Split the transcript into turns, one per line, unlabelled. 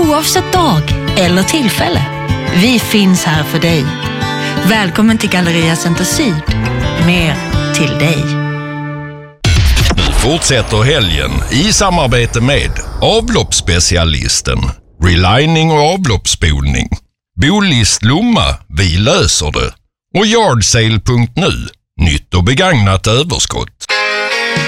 Oavsett dag eller tillfälle. Vi finns här för dig. Välkommen till Galleria Center Syd. Mer till dig.
Nu fortsätter helgen i samarbete med avloppsspecialisten, relining och avloppsspolning. Bolist Lomma, vi löser det. Och Yardsale.nu, nytt och begagnat överskott.